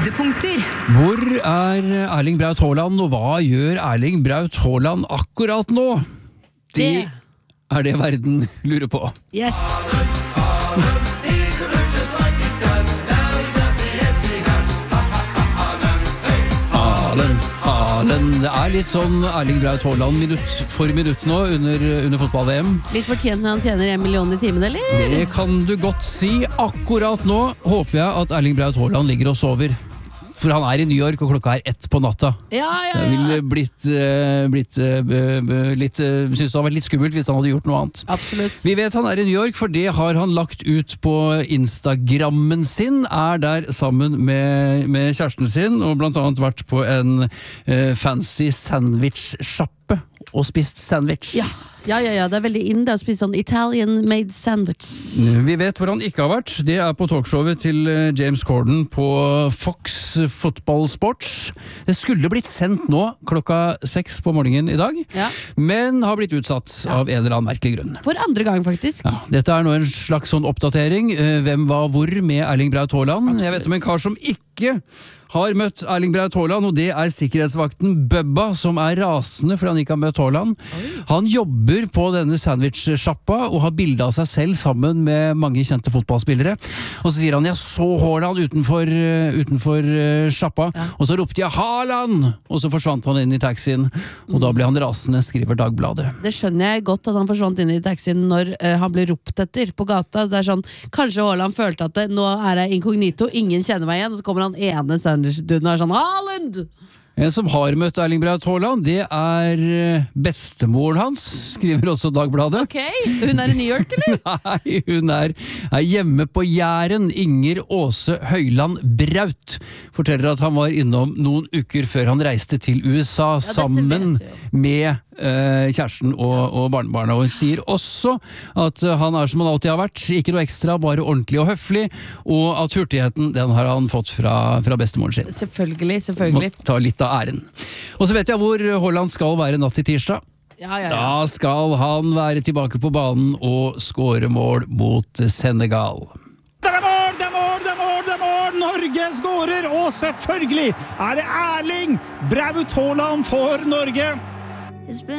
Høydepunkter. Hvor Erling Braut Haaland, og hva gjør Erling Braut Haaland akkurat nå? Det det verden lurer på. Yes. Haaland. Det litt sånn Erling Braut Haaland minutt for minutt nå under fotball-VM. Litt fortjent når han tjener 1 million i timen, eller? Det kan du godt si. Akkurat nå håper jeg at Erling Braut Haaland ligger og sover. For han I New York, og klokka 1 på natta. Ja. Så jeg ville synes det hadde vært litt skummelt hvis han hadde gjort noe annet. Absolutt. Vi vet han I New York, for det har han lagt ut på Instagrammen sin, der sammen med kjæresten sin, og blant annet vært på en fancy sandwich-sjappe og spist sandwich. Ja, det veldig inn det å spise sånn Italian-made sandwich. Vi vet hvor han ikke har vært. Det på talkshowet til James Corden på Fox Football Sports. Det skulle blitt sendt nå klokka 6 på morgenen I dag, men har blitt utsatt av en eller annen merkelig grunn. For andre gang, faktisk. Ja, dette nå en slags sånn oppdatering. Hvem var hvor med Erling Braut Haaland? Absolutt. Jeg vet om en kar som ikke har møtt Erling Braut Haaland, og det sikkerhetsvakten Bubba, som rasende fordi han ikke har møtt Haaland. Han jobber på denne sandwich-sjappa og har bildet av seg selv sammen med mange kjente fotballspillere. Og så sier han, jeg så Haaland utenfor sjappa, og så ropte jeg Haaland! Og så forsvant han inn I taxien, og da ble han rasende, skriver Dagbladet. Det skjønner jeg godt at han forsvant inn I taxien når han ble ropt etter på gata. Det sånn, kanskje Haaland følte at nå jeg inkognito, ingen kjenner meg igjen, og så kommer han ene sandwich-duden og sånn, Haaland! En som har møtt Erling Braut Haaland, det bestemoren hans, skriver også Dagbladet. Ok, hun I New York, eller? Nei, hun hjemme på Jæren. Inger Åse Høyland Braut forteller at han var innom noen uker før han reiste til USA sammen med kjæresten og barnebarna, og hun sier også at han som han alltid har vært, ikke noe ekstra, bare ordentlig og høflig, og at hurtigheten, den har han fått fra bestemoren sin. Selvfølgelig. Må ta litt av æren. Og så vet jeg hvor Haaland skal være natt til tirsdag. Da skal han være tilbake på banen og skåre mål mot Senegal. Det mål! Norge skårer, og selvfølgelig det Erling Braut Haaland for Norge.